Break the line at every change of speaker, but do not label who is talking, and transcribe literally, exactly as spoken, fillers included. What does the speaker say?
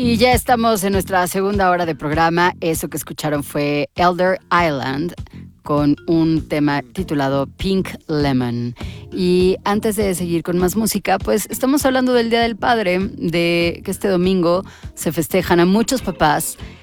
Y ya estamos en nuestra segunda hora de programa. Eso que escucharon fue Elder Island con un tema titulado Pink Lemon. Y antes de seguir con más música, pues estamos hablando del Día del Padre, de que este domingo se festejan a muchos papás